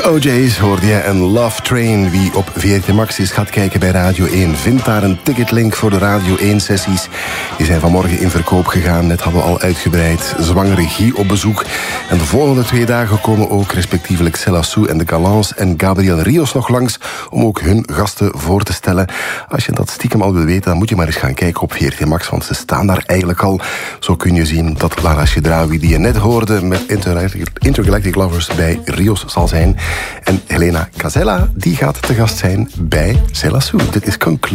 OJ's hoorde je en Love Train. Wie op VRT Max is gaat kijken bij Radio 1... vindt daar een ticketlink voor de Radio 1-sessies. Die zijn vanmorgen in verkoop gegaan. Net hadden we al uitgebreid zwangere Guy op bezoek. En de volgende 2 dagen komen ook respectievelijk Céla Sou en de Galants... en Gabriel Rios nog langs om ook hun gasten voor te stellen. Als je dat stiekem al wil weten, dan moet je maar eens gaan kijken op VRT Max... want ze staan daar eigenlijk al. Zo kun je zien dat Lara Chedraoui, die je net hoorde... met Intergalactic Lovers bij Rios zal zijn... En Helena Casella, die gaat te gast zijn bij Céla Sou. Dit is Conclude.